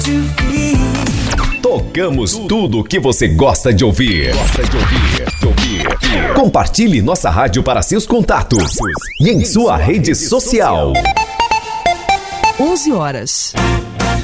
Tocamos tudo o que você gosta de ouvir. Compartilhe nossa rádio para seus contatos e em sua rede social. 11 horas.